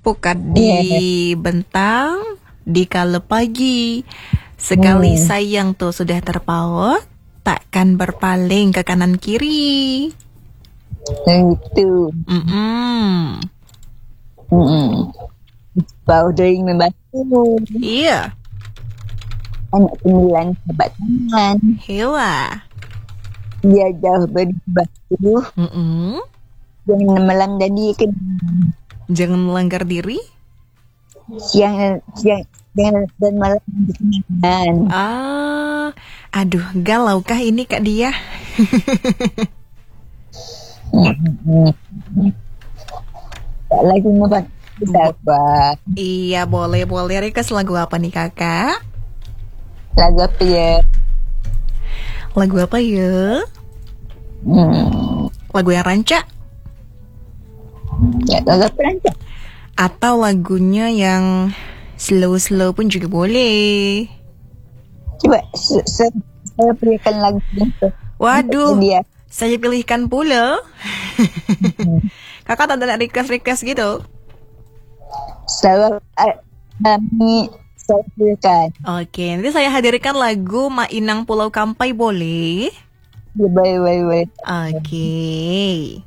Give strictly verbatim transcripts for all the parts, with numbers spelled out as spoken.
Pukat di bentang, di kala pagi. Sekali Hmm. sayang tuh sudah terpaut, takkan berpaling ke kanan kiri. Itu. Mm-mm. Mm-mm. Powdering membantu. Iya. Anak sembilan sahabat tangan. Hewa. Dia jauh berbatu. Mm-mm. Jangan melanggar diri ke Jangan melanggar diri. siang siang dan dan malam berkenaan. Ah, aduh, galaukah ini Kak Dia? Tak lagi membuat sahabat. Iya, boleh boleh. Request lagu apa nih Kakak? Lagu apa ya? Lagu apa ya? Hmm. Lagu yang rancak? Ya, lagu apa rancak? Atau lagunya yang slow-slow pun juga boleh. Coba se- se- saya berikan lagu itu. Waduh, Dia. saya pilihkan pula. Kakak tak ada request-request gitu? Saya eh, kami saya berikan. Oke, nanti saya hadirkan lagu Mainang Pulau Kampai boleh? Ya, baik baik baik. Oke.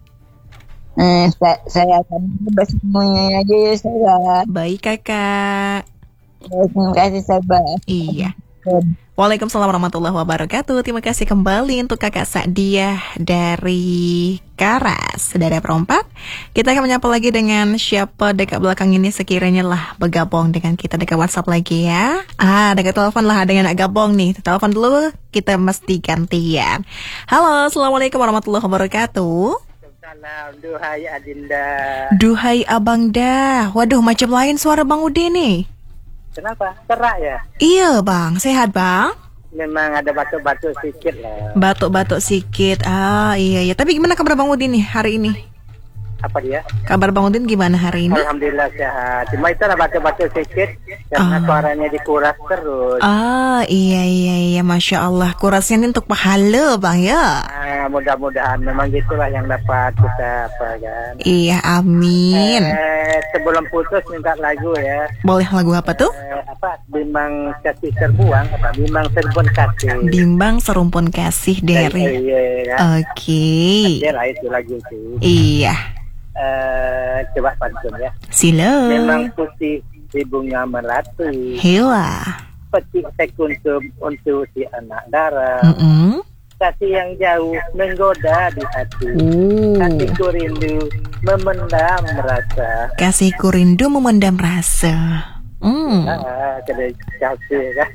Eh, saya, saya akan bebas semuanya aja ya saya. Baik Kakak. Terima kasih sahabat. Iya. Waalaikumsalam warahmatullahi wabarakatuh. Terima kasih kembali untuk Kakak Sa'diah dari Karas, Saudara Perompak. Kita akan menyapa lagi dengan siapa dekat belakang ini sekiranya lah bergabung dengan kita dekat WhatsApp lagi ya. Ah, dekat telepon lah dengan nak gabung nih. Telepon dulu, kita mesti gantian. Halo, Assalamualaikum warahmatullahi wabarakatuh. Salam, duhai Adinda. Duhai Abang Dah. Waduh, macam lain suara Bang Udin nih. Kenapa? Serak ya? Iya Bang, sehat Bang? Memang ada batuk-batuk sedikit lah. Batuk-batuk sedikit. Ah iya iya. Tapi gimana kabar Bang Udin nih hari ini? Apa dia? Kabar Bang Udin gimana hari ini? Alhamdulillah sehat. Cuma itu lah batuk-batuk sedikit karena Ah. suaranya dikuras terus. Ah iya iya iya. Masya Allah. Kurasnya ini untuk pahala Bang ya. Ah, mudah-mudahan memang gitulah yang dapat kita apa kan. Iya amin. Eh, sebelum putus minta lagu ya. Boleh lagu apa tuh? Eh, apa? Bimbang kasih terbuang apa? Bimbang terbun kasih. Bimbang serumpun kasih dari. Iya, ya. Oke. Dia lah itu lagu itu. Iya. Eh, coba pantun ya. Sila. Memang putih si bunga melati, Hewa. petik sekunsum untuk si anak darah. Mm-mm. Kasih yang jauh menggoda di hati, Oh. hatiku rindu memendam rasa. Kasihku rindu memendam rasa. Hmm. Ah, kena kasih kan.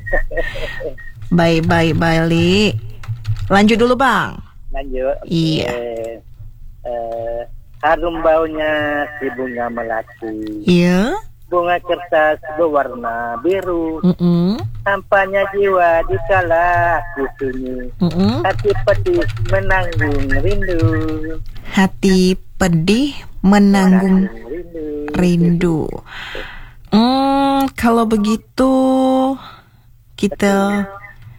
Baik baik balik. Lanjut dulu Bang. Lanjut. Iya. Eh, eh, harum baunya si bunga melati, Iya. bunga kertas berwarna biru. Mm-mm. Tampaknya jiwa di kala aku sunyi, Mm-mm. hati pedih menanggung rindu. Hati pedih menanggung rindu. rindu. Hmm, kalau begitu kita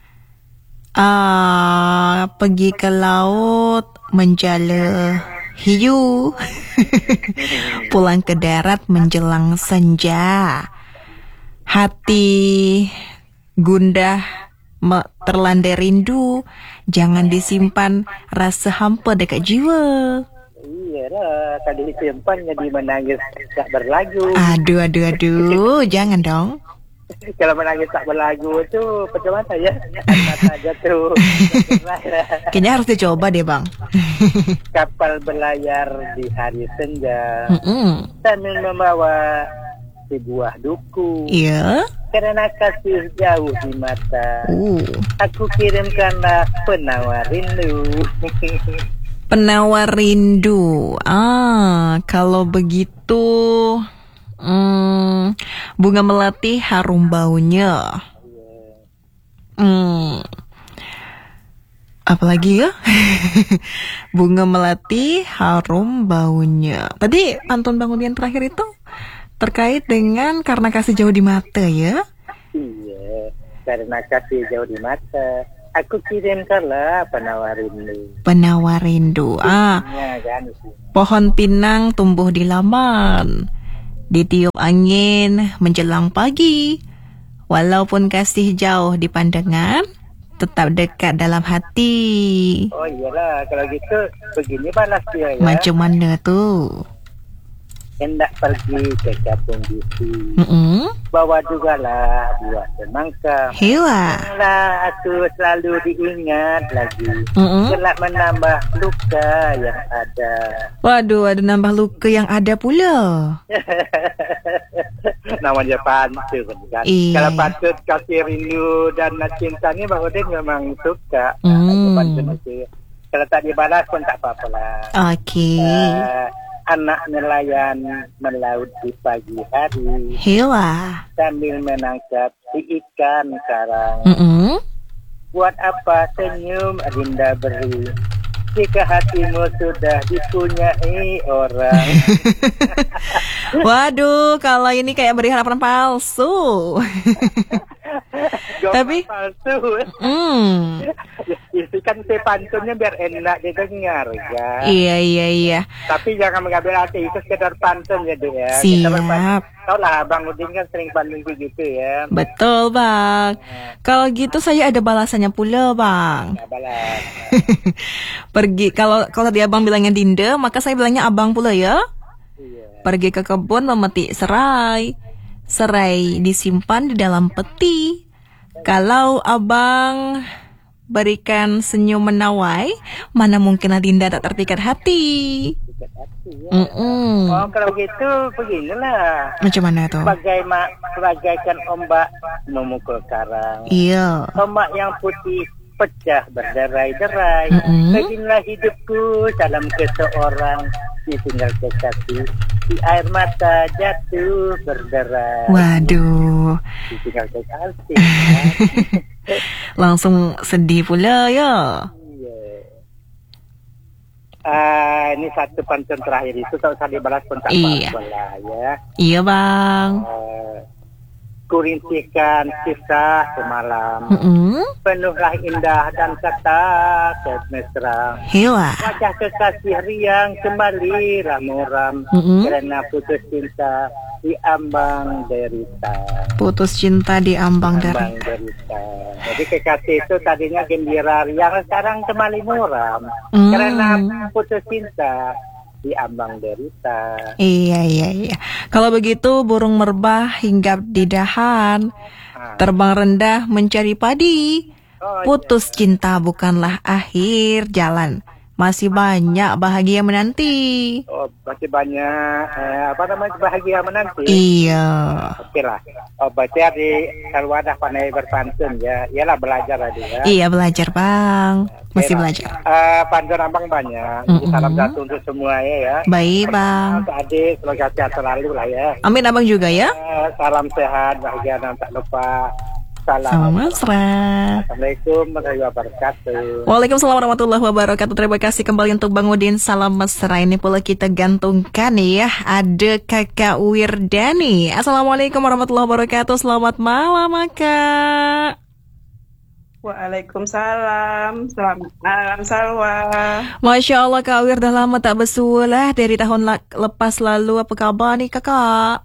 ah pergi ke laut menjala hiu. Pulang ke darat menjelang senja. Hati gundah me- terlandai rindu, jangan disimpan rasa hampa dekat jiwa. Iya lah, kalau disimpan jadi menangis tak berlagu. Aduh aduh aduh, jangan dong. Kalau menangis tak berlagu tu macam mana ya? Mata jatuh. Kayaknya harus dicoba deh bang. Kapal berlayar di hari senja, Mm-mm. sambil membawa sebuah duku. Iya. Karena kasih jauh di mata, Uh. aku kirimkanlah penawar rindu. Penawar rindu. Ah, kalau begitu, hmm, bunga melati harum baunya. Hmm. Apalagi ya? Bunga melati harum baunya. Tadi pantun Bang Udian terakhir itu terkait dengan karena kasih jauh di mata ya? Iya, karena kasih jauh di mata, aku kirimkanlah penawar rindu. Penawar rindu. Ah, Ya kan? pohon pinang tumbuh di laman. Ditiup angin menjelang pagi. Walaupun kasih jauh di pandangan, tetap dekat dalam hati. Oh iyalah, kalau gitu begini balas dia ya. Macam mana tu? Hendak pergi ke kampung bisi. Mm-mm. Bawa juga lah buah semangka. Hewa. Lah aku selalu diingat lagi. Mm-mm. Kelak menambah luka yang ada. Waduh, ada nambah luka yang ada pula. Namanya pantun kan. Iya. Kalau pantun kasih rindu dan cinta ni Bang Udin memang suka. Hmm. Aku pantun itu. Kalau tak dibalas pun tak apa-apa lah. Okey. Uh, anak nelayan melaut di pagi hari Hewa. sambil menangkap si ikan karang. Mm-mm. Buat apa senyum Dinda beri jika hatimu sudah dipunyai orang. Waduh, kalau ini kayak beri harapan palsu. Tapi, palsu. hmm. Itu kan si pantunnya biar enak didengar ya. Iya, iya, iya. Tapi jangan mengambil hati itu sekedar pantun ya deh ya. Siap. Tahu lah Bang Udin kan sering pantun begitu ya. Betul, Bang. Kalau gitu saya ada balasannya pula, Bang. Nah, balas. Pergi, kalau kalau tadi Abang bilangnya Dinda, maka saya bilangnya Abang pula ya. Iya. Pergi ke kebun memetik serai. Serai disimpan di dalam peti. Kalau Abang berikan senyum menawai, mana mungkin Dinda tak terpikat hati. Dekat hati ya. Mm-mm. Oh kalau gitu beginilah. Macam mana tuh? Bagai ma- bagaikan ombak memukul karang. Iya. Ombak yang putih pecah berderai-derai. Mm-mm. Beginilah hidupku salam ke seorang ditinggal kekasih. Di air mata jatuh berderai. Waduh. Ditinggal kekasih. Langsung sedih pula ya. Iya. Ah, ini satu pantun terakhir itu tak usah dibalas pun tak Iya. apa-apa lah ya. Iya, Bang. Uh, Kurincikan kisah semalam. Mm-mm. Penuhlah indah dan kata mesra. Hewa. Wajah kekasih riang kembali ramuram. Mm-mm. Kerana putus cinta di ambang derita. Putus cinta di ambang dari. Ambang derita. Jadi kekasih itu tadinya gembira riang, sekarang kembali muram. Mm. Kerana putus cinta di ambang derita. Iya, iya, iya. Kalau begitu burung merbah hinggap di dahan, Ah. terbang rendah mencari padi. Oh, Putus cinta bukanlah akhir jalan, masih banyak bahagia menanti. Oh, masih banyak eh, apa namanya bahagia menanti. Iya. Oke lah. Oh, baca di Salwadah pandai berpantun ya. Iyalah belajar tadi ya. Iya, belajar, Bang. Masih Oke lah. belajar. Eh, pantun abang banyak. Jadi Mm-mm. salam satu untuk semua ya ya. Baik, Bang. Untuk adik semoga sehat selalu lah ya. Amin, Abang juga ya. Eh, salam sehat, bahagia dan tak lupa. Salam. Sama mesra. Assalamualaikum warahmatullahi wabarakatuh. Waalaikumsalam warahmatullahi wabarakatuh. Terima kasih kembali untuk Bang Udin. Salam mesra ini pula kita gantungkan ya. Ada Kakak Wirdani. Assalamualaikum warahmatullahi wabarakatuh. Selamat malam, Kak. Waalaikumsalam. Selamat malam, Salwa. Masya Allah, Kak Wir dah lama tak bersulah dari tahun la- lepas lalu. Apa kabar nih, Kakak?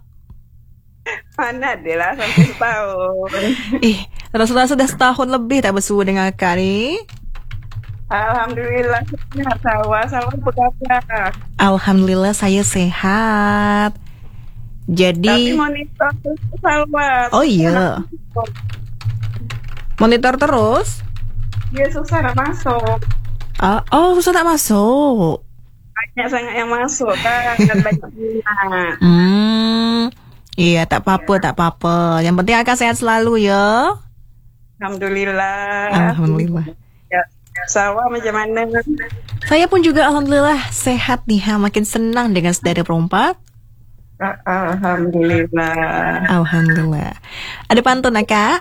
Mana dia lah sampai setahun. Eh, rasa-rasa sudah setahun lebih tak bersua dengan Kakak ni. Alhamdulillah, sehat Salwa. Salwa apa kabar? Alhamdulillah saya sehat. Tapi Jadi, monitor terus Salwa. oh iya, monitor terus. Dia susah nak masuk. Ah, oh, susah tak masuk. Banyak sangat yang masuk kan. Dan banyak minat. Hmm, iya tak apa-apa, tak apa-apa. Yang penting Kakak sehat selalu ya. Alhamdulillah. Alhamdulillah. Ya. Salwa macam mana? Saya pun juga alhamdulillah sehat nih. Ha. Makin senang dengan saudara perempat. Ah, Alhamdulillah. Alhamdulillah. Ada pantun nak, Kak?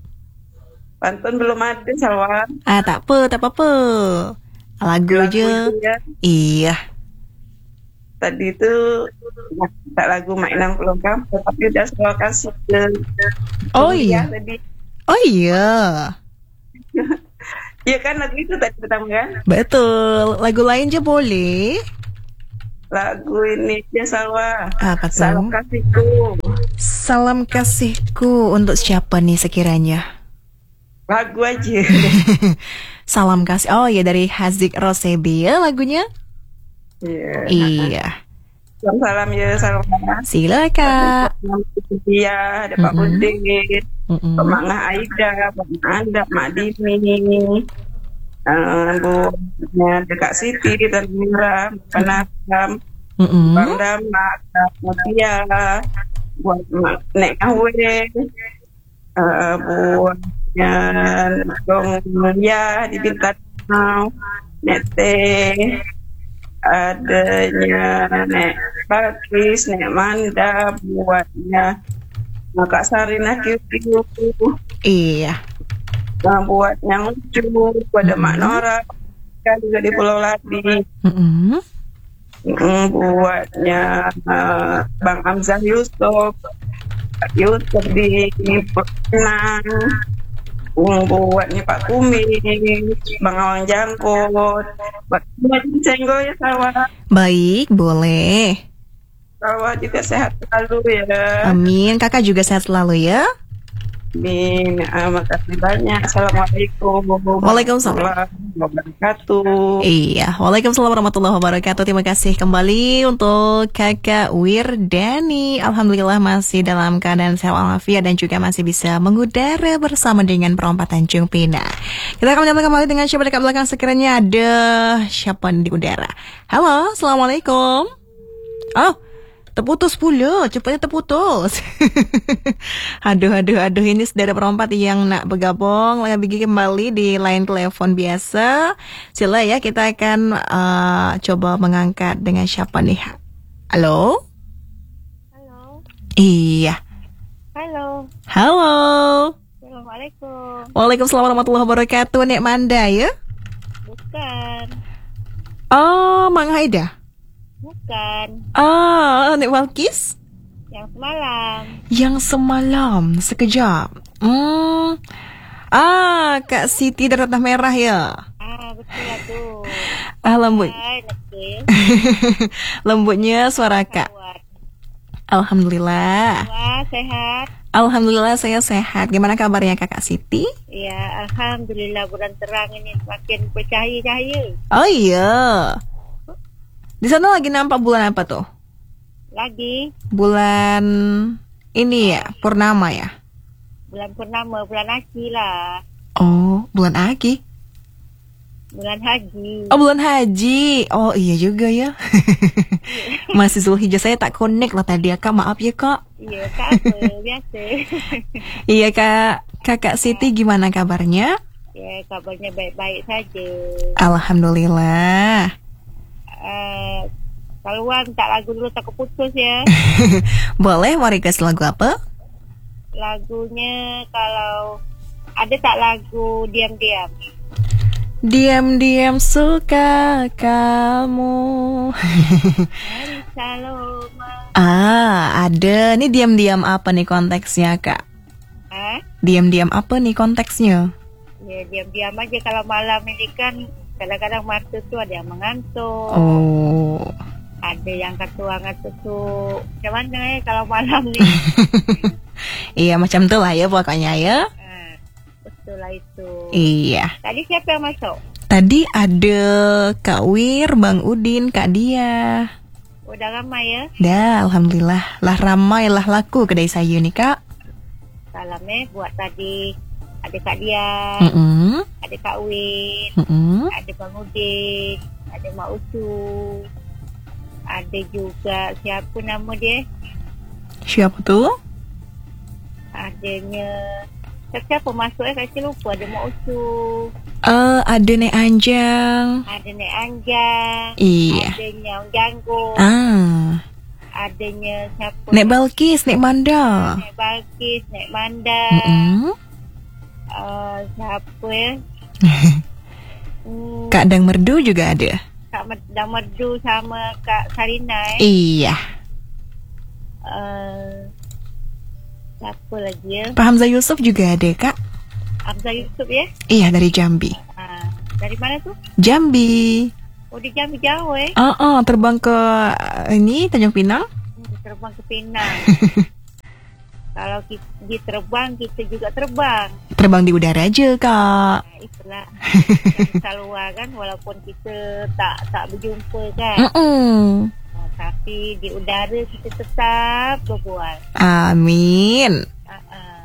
Pantun belum ada Salwa. Ah, tak apa, tak apa-apa. Lagu, Lagu je. ya. Iya. Tadi tu tak lagu mainan pulang kampung, tapi dah Salwa kasih ke Oh kuliah iya. tadi. Oh iya. Ya kan lagu itu tadi pertama kan? Betul. Lagu lain je boleh. lagu ini ya Salwa. Apa tuh? Salam kasihku. Salam kasihku untuk siapa nih sekiranya? Lagu aja. Salam kasih. Oh ya, dari Haziq Rosebi ya lagunya? Iya. Iya. Salam salam ya Salwa. Silakan. Iya, ada Pak Mm-mm. Budin, Mm-mm. Pak Mangga Aida, Pak Anda, Mak Dini, eh, Bu Dekat Siti, dan Mira, Penakam, Mm-mm. Bang Dama, Kak Mutia, buat Mak Nek Kawe, eh, buatnya Dong Mulia di Bintang, Nek Teh, adanya Nek Bakis, Nek Manda, buatnya Kak Sarina Kiu, Iya. nah, buatnya lucu, ada Mak Nora, kan juga di Pulau Ladi. Mm-mm. Mm, buatnya eh, Bang Hamzah Yusuf, Pak Yusuf di Penang. Mm, buatnya Pak Kumis, Bang Awang Jangkut, buat Cenggo ya Salwa. Baik, boleh. Salwa juga sehat selalu ya. Amin. Kakak juga sehat selalu ya. Amin. Ah, makasih banyak. Assalamualaikum Waalaikumsalam. warahmatullahi wabarakatuh. Iya, waalaikumsalam warahmatullahi wabarakatuh. Terima kasih kembali untuk Kakak Wirdani. Alhamdulillah masih dalam keadaan sehat walafiat dan juga masih bisa mengudara bersama dengan Perompak Tanjung Pinang. Kita akan menyapa kembali dengan siapa dekat belakang sekiranya ada siapa di udara. Halo, assalamualaikum. Oh, terputus pula, cepatnya terputus. aduh, aduh, aduh, ini saudara perempat yang nak bergabung lagi kembali di line telepon biasa. Sila ya, kita akan uh, coba mengangkat dengan siapa nih? Halo? Halo. Iya. Halo. Halo. Assalamualaikum. Waalaikumsalam warahmatullahi wabarakatuh. Nek Manda ya? Bukan. Oh, Mang Haida. Bukan. Ah, Nek Walkis? Yang semalam. Yang semalam, sekejap. Hmm. Ah, Kak Siti dari Ratna Merah ya. Ah, betul lah tu. Ah, lembut. Hai, Nakil. Lembutnya suara Kak. Buat. Alhamdulillah. Wah, sehat. Alhamdulillah saya sehat. Gimana kabarnya Kakak Siti? Ya, Alhamdulillah bulan terang ini semakin bercahaya-cahaya. Oh iya. Di sana lagi nampak bulan apa tuh? Lagi. Bulan ini ya, purnama ya? Bulan purnama, bulan haji lah. Oh, bulan Aki. Bulan haji. Oh, bulan haji. Oh, iya juga ya. Masih Zulhijjah, saya tak connect lah tadi ya, Kak. Maaf ya, Kak. Iya, tak apa. Biasa. Iya, Kak. Kakak Siti gimana kabarnya? Ya, kabarnya baik-baik saja. Alhamdulillah. Uh, Kaluan tak lagu dulu tak keputus ya. Boleh, mau request lagu apa? Lagunya kalau ada tak lagu diam-diam. Diam-diam suka kamu. Hari Saloma. Ah, ada. Ini diam-diam apa nih konteksnya, Kak? Hah? Diam-diam apa nih konteksnya? Ya diam-diam aja kalau malam ini kan kadang-kadang mata tuh ada yang mengantuk. Oh. Ada yang ketuangan tuh. Macam mana ya kalau malam nih? Iya, macam tuh lah ya pokoknya ya. Ah, betul lah itu. Iya. Tadi siapa yang masuk? Tadi ada Kak Wir, Bang Udin, Kak Dia. Udah ramai ya? Dah, alhamdulillah. Lah ramai lah laku kedai saya nih, Kak. Salam eh buat tadi ada Kak Dia, Mm-mm. ada Kak Win, Mm-mm. ada Bang Udin, ada Mak Ucu, ada juga siapa nama dia? Siapa tuh? Adanya siapa masuk eh kasi lupa ada Mak Ucu, Eh, ada Nek Anjang. ada Nek Anjang, Iya. adanya Ong Janggo, Ah, adanya siapa? Nek Balkis, Nek Manda. Nek Balkis, Nek Manda, Mm-mm. uh, siapa ya? Hmm, Kak Dang Merdu juga ada. Kak Dang Merdu sama Kak Sarina eh. Iya. Uh, siapa lagi ya? Pak Hamzah Yusuf juga ada, Kak. Hamzah Yusuf ya? Iya, dari Jambi. Ah, dari mana tuh? Jambi. Oh, dia jam jauh eh. Ah, uh, terbang ke uh, ini Tanjung Pinang. Hmm, terbang ke Penang. Kalau kita, dia terbang, kita juga terbang. Terbang di udara aja, Kak. Nah, itulah. Salwa kan, walaupun kita tak tak berjumpa kan. Mm-mm. Oh, tapi di udara kita tetap berbual. Amin. Uh-uh.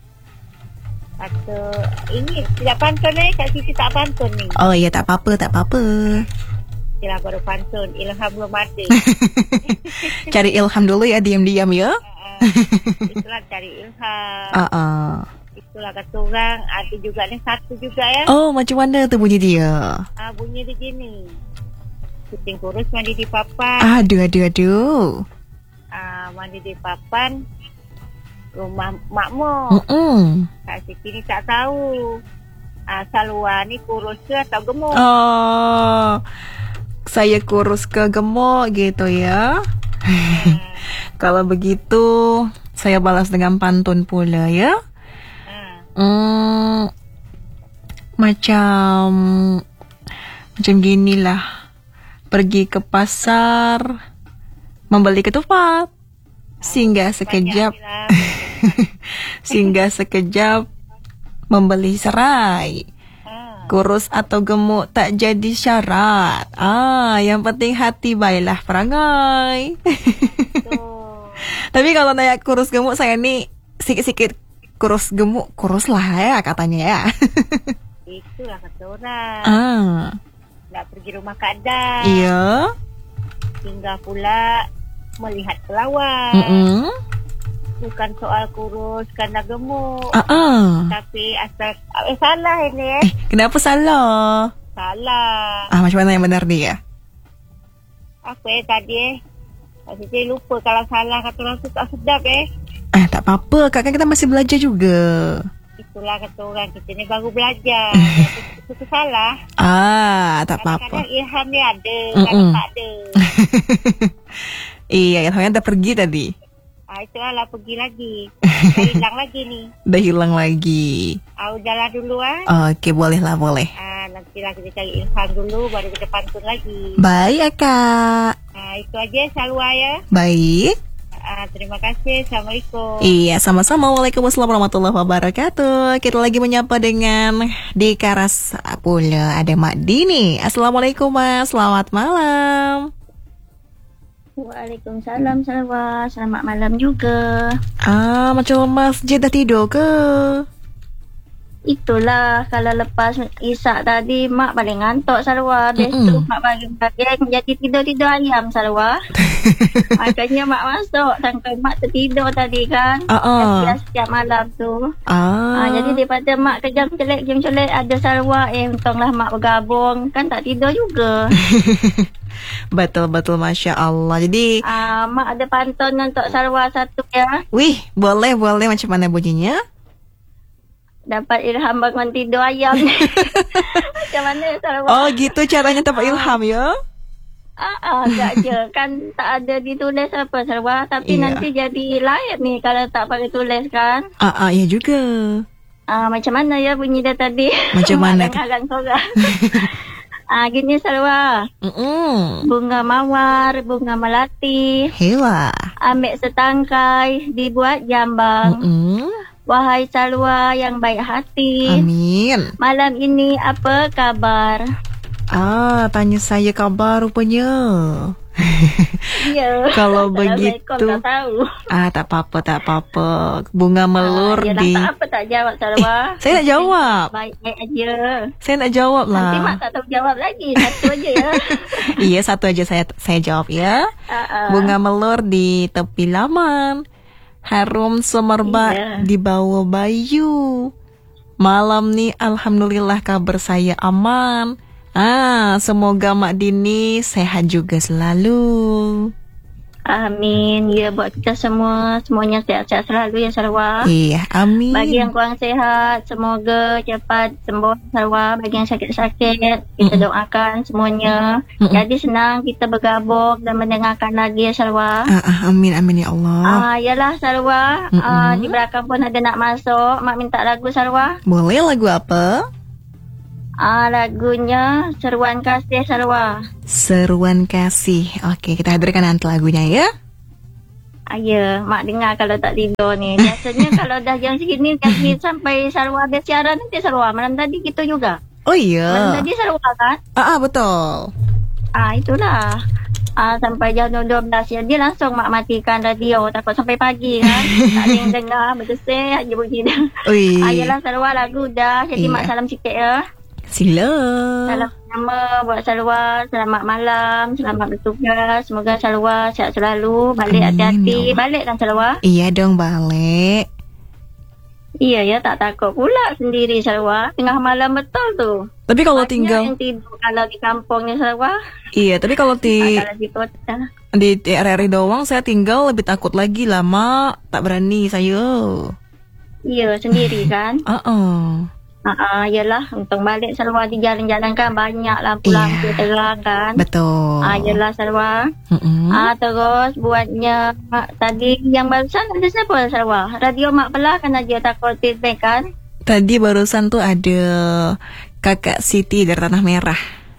Atau ini tidak pantun eh, Kak Siti tak pantun ni. Oh iya, tak apa-apa, tak apa. Kira baru pantun, ilham belum ada. Cari ilham dulu ya, diam-diam ya. Uh-uh. Itulah cari ilham. Ah, uh-uh. Itulah kata orang. Ada juga ni satu juga ya. Oh, macam mana tu bunyi dia? Ah, bunyi dia gini. Kucing kurus mandi di papan. Aduh, aduh, aduh. Ah, mandi di papan rumah makmu. Mm-mm. Kak Siti ni tak tahu. Ah, Salwa ni kurus ke atau gemuk? Oh, saya kurus ke gemuk gitu ya. Ah, Kalau begitu, saya balas dengan pantun pula ya. ah. Hmm, macam macam ginilah. Pergi ke pasar, membeli ketupat. Singgah sekejap, Banyak lah. singgah sekejap, membeli serai. Ah, Kurus atau gemuk tak jadi syarat. Ah, yang penting hati baiklah perangai. tu. Tapi kalau nanya kurus gemuk, saya nih sikit-sikit kurus gemuk, kurus lah ya katanya ya. Itulah kata orang. Ah, Nak pergi rumah Kak Dan. iya. Tinggal pula melihat pelawak. Mm-mm. Bukan soal kurus kerana gemuk. Ah, ah. Tapi asal eh, salah ini eh. Eh, kenapa salah? Salah. Ah, macam mana yang benar dia? Apa eh tadi eh? Kak Siti lupa kalau salah kata orang tu tak sedap eh. Ah, tak apa, Kak, kan kita masih belajar juga. Itulah kata orang, kita ni baru belajar. Jadi itu salah. Ah, tak apa-apa. Kadang-kadang ilham dia ada, Mm-mm. kadang tak ada. Iya, ilhamnya udah pergi tadi. Ah, itulah lah pergi lagi. Dah hilang lagi ni. Udah hilang lagi. Aku jalan dulu ah. Oke, boleh lah, boleh. Ah, nantilah kita cari ilham dulu, baru kita pantun lagi. Baik ya, Kak. Ah, itu aja Salwa ya. Baik. Ah, terima kasih. Assalamualaikum. Iya, sama-sama. Waalaikumsalam warahmatullahi wabarakatuh. Kita lagi menyapa dengan di Karas pula ada Mak Dini. Assalamualaikum, Mas. Selamat malam. Waalaikumsalam Salwa. Selamat malam juga. Ah, macam Mas J dah tidur ke? Itulah kalau lepas isak tadi mak paling ngantuk Salwa. Habis Mm-mm. tu mak bagi-bagi jadi tidur-tidur ayam Salwa. Makanya mak masuk sampai mak tertidur tadi kan. Ah, ah. Biasa setiap malam tu. Ah. Ah, jadi daripada mak kejam celek kejam celek ada Salwa. Eh untunglah mak bergabung. Kan tak tidur juga. Betul-betul, Masya Allah. Jadi, Ah, mak ada pantun untuk Salwa satu ya. wih, boleh, boleh. Macam mana bunyinya? Dapat ilham bangun tidur ayam. Macam mana Salwa? Oh, gitu caranya dapat ilham ya? Ah, ah, agak je. Kan tak ada ditulis apa Salwa. Tapi Iya. nanti jadi lain ni kalau tak pakai tulis kan. Ah, ah, ya juga. Ah, macam mana ya bunyi dia tadi? Macam mana? Alang sorang. Ah, gini Salwa. Mm-mm. Bunga mawar, bunga melati. Hewa. Ambil setangkai, dibuat jambang. Mm-mm. Wahai Salwa yang baik hati. Amin. Malam ini apa kabar? Ah, tanya saya kabar rupanya. Ya. Kalau Assalamualaikum, begitu, tak tahu. ah, tak apa-apa, tak apa-apa. Bunga melur Ah, yelah, di... tak apa tak jawab Salwa. saya nak jawab. Baik-baik aja. Saya nak jawab Nanti mak lah. tak tahu jawab lagi. Satu aja ya. Iya, satu aja saya saya jawab ya. Ah, ah. Bunga melur di tepi laman, harum semerbak Iya. di bawah bayu. Malam ni alhamdulillah kabar saya aman. Ah, semoga Mak Dini sehat juga selalu. Amin. Ya buat kita semua. Semuanya sehat-sehat selalu ya Salwa. Iya, amin. Bagi yang kurang sehat, semoga cepat sembuh Salwa. Bagi yang sakit-sakit, kita Mm-mm. doakan semuanya. Mm-mm. Jadi senang kita bergabung dan mendengarkan lagi ya Salwa. Ah, ah, amin, amin ya Allah. Ah, yalah Salwa. Mm-mm. Ah, di belakang pun ada nak masuk. Mak minta lagu Salwa. Boleh lagu apa? Ah, lagunya Seruan Kasih Salwa. Seruan Kasih. Oke, kita hadirkan nanti lagunya ya. Ah, ya, mak dengar kalau tak tidur ni. Biasanya kalau dah jam segini kasi sampai Salwa ada siaran nanti Salwa. Malam tadi gitu juga. Oh iya. Malam tadi Salwa kan? Ah, ah betul. Ah, itulah. Ah, sampai jam dua belas ya, dia langsung mak matikan radio. Takut sampai pagi kan. Tak ada yang dengar. Betul-betul aja bunyi dah. Ui. Ah, yelah Salwa lagu dah. Jadi Iya. mak salam sikit ya. Sila. Salam nama buat Salwa. Selamat malam. Selamat bertugas. Semoga Salwa sihat selalu. Balik Amin, hati-hati. ya Allah. Balik kan Salwa? Iya dong, balik. Iya ya, tak takut pula sendiri Salwa. Tengah malam betul tu. Tapi kalau Banyak tinggal, yang tidur kalau di kampungnya Salwa. iya. Tapi kalau di Ah, kalau di kota. di R R I doang, saya tinggal lebih takut lagi lama. Tak berani saya. Iya, sendiri kan? Ah, uh Ah, uh, yelah. Untung balik Salwa di jalan-jalan kan banyak lampu-lampu Iya. terang kan. betul. Ah, yelah Salwa. Mm-mm. Ah, terus buatnya mak, tadi yang barusan ada siapa Salwa? Radio Mak Pelah kan aja takut feedback kan? Tadi barusan tuh ada Kakak Siti dari Tanah Merah.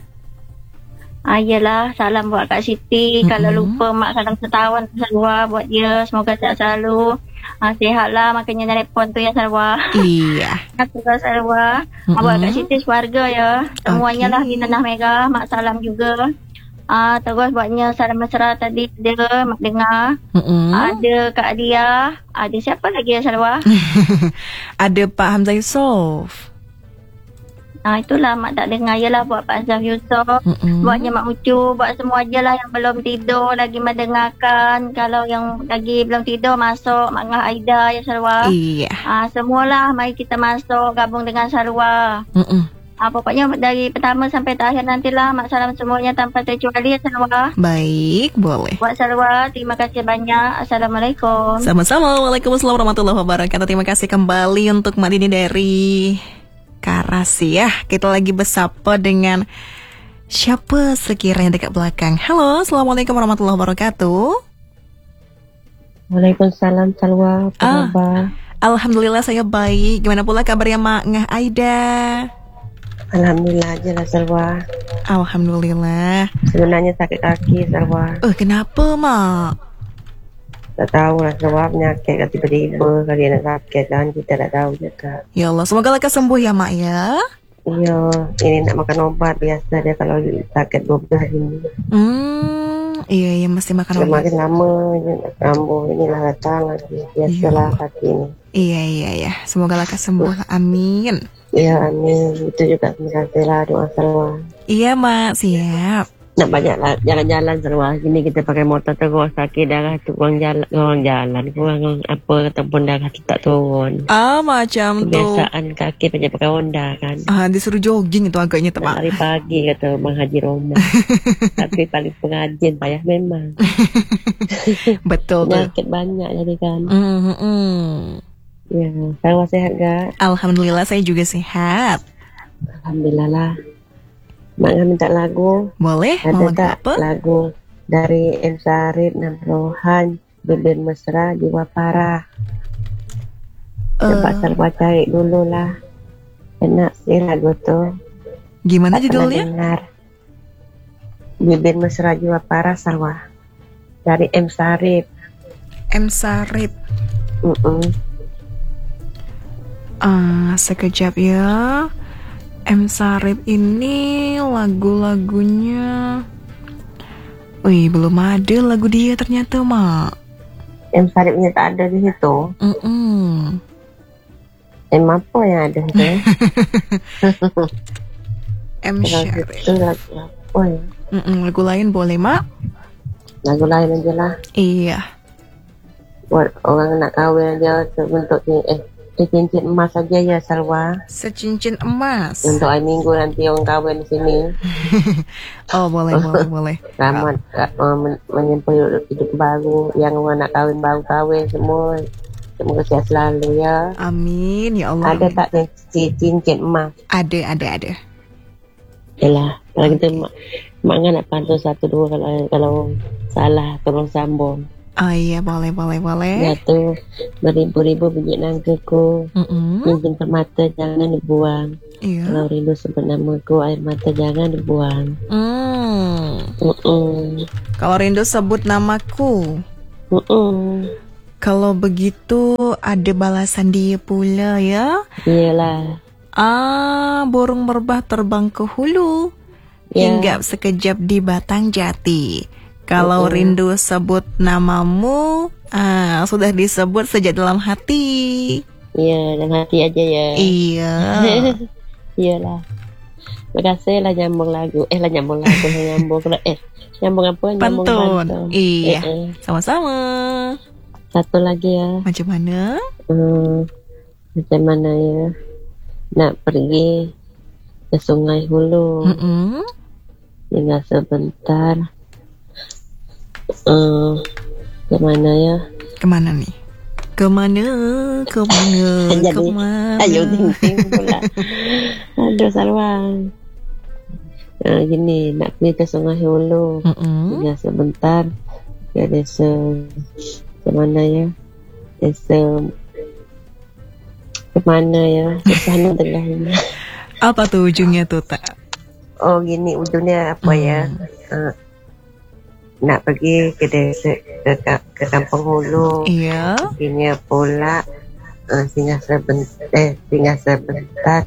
Ah, yelah, salam buat Kak Siti. Mm-mm. Kalau lupa mak salam setahun Salwa buat dia. Semoga sihat selalu. Ah, sihatlah makanya telefon tu ya Salwa. Iya. Aku Kak Salwa. Mm-mm. Ah, buat Kak Siti keluarga ya. Semuanya Okey. lah di Tanah Merah. Mak salam juga. Ah, terus buatnya salam mesra tadi dia mak dengar. Mm-mm. Ada Kak Dia. Ada siapa lagi ya Salwa? Ada Pak Hamzah Yusof. Ah, itulah mak tak dengar. Yelah buat Pak Azhar Yusof. Mm-mm. Buatnya Mak Ucu. Buat semua je lah yang belum tidur lagi mendengarkan. Kalau yang lagi belum tidur masuk Mak Ngah Aida ya Salwa. Iya. Ah, semualah mari kita masuk gabung dengan Salwa. Mm-mm. Ah, pokoknya dari pertama sampai terakhir nantilah mak salam semuanya tanpa terkecuali ya Salwa. Baik, boleh. Buat Salwa, terima kasih banyak. Assalamualaikum. Sama-sama. Waalaikumsalam warahmatullahi wabarakatuh. Terima kasih kembali untuk Mak Dini dari Karasi ya. Kita lagi bersapa dengan siapa sekiranya dekat belakang. Halo, assalamualaikum warahmatullahi wabarakatuh. Waalaikumsalam Salwa, apa Ah. kabar? Alhamdulillah saya baik. Gimana pula kabarnya Mak Ngah Aida? Alhamdulillah aja lah Salwa. Alhamdulillah. Sebenarnya sakit kaki Salwa. Eh, kenapa Mak? Tak tahu lah Salwa, penyakit kan tiba-tiba kali nak sakit kan, kita tak tahu juga. Ya Allah, semoga lekas sembuh ya Mak ya. Iya, ini nak makan obat biasa dia kalau sakit dua belas hari ni. Hmm, iya iya mesti makan Kalau obat. makin lama je nak kambuh, inilah datang lagi. Biasalah kaki ni. Iya iya iya, semoga lekas sembuh. Amin. Ya amin, itu juga terima kasih lah doa Salwa. Iya Mak, siap. Nak banyak lah jalan-jalan Salwa. Sini kita pakai motor terus, kaki darah tu kurang jalan, kurang jalan, kurang apa ataupun darah tu tak turun. Ah, macam tuh. Kebiasaan kaki banyak pakai Honda kan. Ah, disuruh jogging itu agaknya tuh Nak Mak. lari pagi kata Bang Haji Roma. Tapi paling pengajian payah memang. Betul tuh. Penyakit banyak jadi kan. Mm, mm, mm. Ya, Salwa sehat gak? Alhamdulillah saya juga sehat. Alhamdulillah lah. Mak Ngah minta lagu. Boleh? Ada Mau lagu tak apa? lagu dari M. Sarip, Nam Rohan, Bibir Mesra, Jiwa Parah? Coba Eh, Salwa cari dulu lah. Enak sih lagu tu. gimana Tak pernah judulnya? dengar. Bibir Mesra, Jiwa Parah Salwa. Dari M. Sarip. M. Sarip. Mm-mm. Ah, sekejap ya. M. Sarip ini lagu-lagunya. Wih, belum ada lagu dia ternyata, Mak. M. Saripnya tak ada di situ. Mm-mm. M apa yang ada tu? M. Kalau Sarip. itu lagu apa ya? Mm-mm, lagu lain boleh, Mak? Lagu lain aja lah. Iya. Buat orang nak kahwin aja bentuk ni. Eh, eh, cincin emas saja ya Salwa. Secincin emas. Untuk hari minggu nanti orang kahwin di sini. Oh, boleh, boleh, boleh. Selamat uh, men- menyempur hidup, hidup baru. Yang orang nak kahwin baru kahwin semua. Semoga sihat selalu ya. Amin, ya Allah. Ada tak ni si cincin emas? Ada, ada, ada. Yalah, kalau kita mak, mak Ngah nak pantau satu dua kalau kalau salah tolong sambung. Oh iya, boleh, boleh, boleh. Jatuh beribu-ribu biji nangkeku. Mm-mm. Cincin permata jangan dibuang. Iya. Kalau rindu sebut namaku, air mata jangan dibuang. Hmm. Mm-mm. Kalau rindu sebut namaku. Mm-mm. Kalau begitu ada balasan dia pula ya. Iyalah. Ah, burung merbah terbang ke hulu, Ya. hinggap sekejap di batang jati. Kalau Mm-mm. rindu sebut namamu, ah, sudah disebut sejak dalam hati. Iya, dalam hati aja ya. Iya. Iyalah. Makasih lah nyambung lagu. Eh lah nyambung lagu, lah nyambung eh nyambung apa? Nyambung Pantun. pantun. Iya. Eh, eh. Sama-sama. Satu lagi ya. Macam mana? Hmm, macam mana ya? Nak pergi ke Sungai Hulu. Mm-mm. Tinggal sebentar. Hmm, kemana ya? Kemana nih? Kemana? Kemana? Jadi, Kemana? ayo ting-ting pula. Aduh Sarwan. Nah, gini, nak pergi ke Sungai Hulu. Mm-mm. Tinggal sebentar ke desa kemana ya? Desa kemana ya? Di sana tengahnya. Apa tuh ujungnya tuh, Tak? Oh gini ujungnya apa ya? Uh, nak pergi ke desa ke, ke kampung Hulu. Iya. Ini pula uh, singgah sebentar, eh singgah sebentar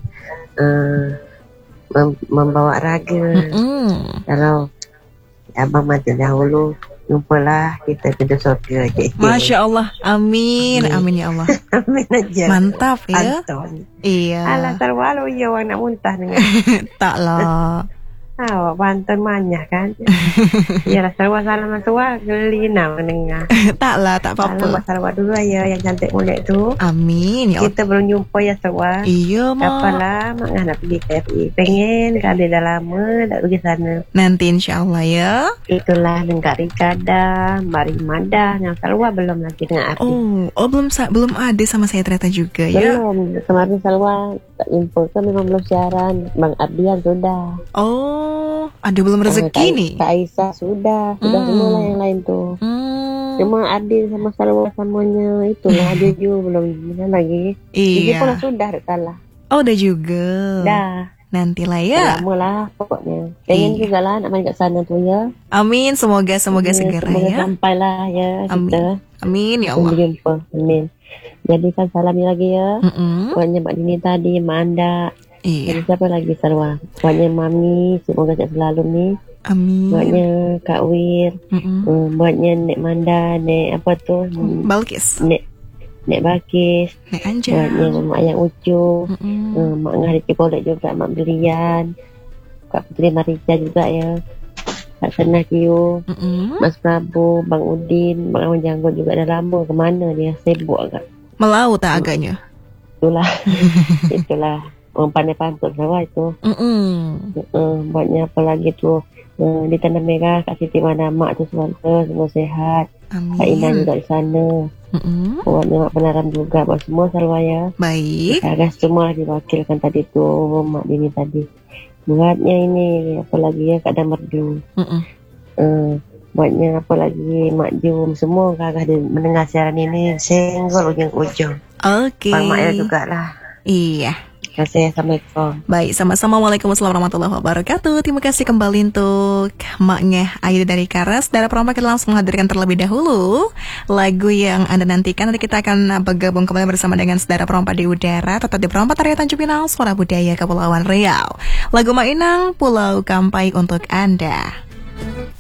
uh, mem- membawa raga. Mm-mm. Kalau abang mati dahulu, jumpalah kita ke surga je. Masya Allah, amin, amin ya Allah. Amin aja. Mantap ya. Anton. Iya. Alah terwalu ya orang nak muntah dengan. Tak lah. Ah, Banten manyah kan. Yalah sarwa salam tua geli nak mendengar. Tak lah, tak Salam apa-apa. buat sarwa dulu ya yang cantik mulia tu. Amin ya Allah. Kita belum jumpa ya sarwa. Iya, Mak. Apalah mak nak pergi K F I. Pengen kali dah lama tak pergi sana. Nanti insya Allah ya. Itulah dengan Rikada, Mari Mada yang sarwa belum lagi dengan Ardi. Oh, oh belum sa- belum ada sama saya ternyata juga ya. Belum. Kemarin sarwa tak jumpa kan memang belum siaran. Bang Ardian sudah. Oh, ada belum rezeki Kak- nih. Kak Aisyah sudah. Sudah Hmm. semua lah yang lain tu. Hmm. Cuma Adil sama Salwa samanya itulah dia juga belum mana lagi. Dia pun Iya. sudah dah kalah. Oh, udah juga. Dah. Nantilah Dah ya. lama lah pokoknya. Pengen Iya. juga lah nak main kat sana tu ya. Amin, semoga semoga Ya, segera semoga ya. sampai lah ya Amin. kita. Amin ya Allah. Sampai jumpa. Amin. Jadi kan salam lagi ya. Mm-mm. Pokoknya Mak Dini tadi, Mak Anda. Iya. Jadi siapa lagi Sarwa? Pokoknya Mami, semoga sehat selalu nih. Amin. Buatnya Kak Wir. Mm-mm. Hmm, buatnya Nek Manda, Nek apa tu? Hmm, Balkis, Nek Nek Bakis. Nek Anja. Buatnya Mak Yang Ucu. Mm-mm. Hmm, Mak Ngah di Cikolek juga, Mak Belian, Kak Putri Marija juga ya, Kak Senah Kiu, Mm-mm. Mas Prabu, Bang Udin, Bang Awan Janggut juga dah lama kemana dia, sibuk agak. Melau tak agaknya. Itulah, itulah orang pandai pantun sama itu. Mm-mm. Uh, buatnya apa lagi tu, uh, di Tanah Merah, Kak Siti Mana Mak tu semua semua sehat, Kak Indah Amin. juga di sana, Mm-mm. buatnya Mak Penaram juga, buat semua Salwa ya. Baik. Agak semua diwakilkan tadi tu Mak Dini tadi. Buatnya ini apa lagi ya Kak Damerdu. Mm-mm. Uh, buatnya apa lagi Mak Jum semua kakak ada mendengar siaran ini senggol ujung-ujung. Oke. Bang Mak ya juga lah. Iya. Terima kasih. Assalamualaikum. Baik, sama-sama. Waalaikumsalam warahmatullahi wabarakatuh. Terima kasih kembali untuk maknya Aida dari Karas. Dari perompak kita langsung menghadirkan terlebih dahulu lagu yang Anda nantikan. Nanti kita akan bergabung kembali bersama dengan saudara perompak di udara. Tetap di perompak Tarian Tanjung Pinang, Suara Budaya Kepulauan Riau. Lagu Mainang Pulau Kampai untuk Anda.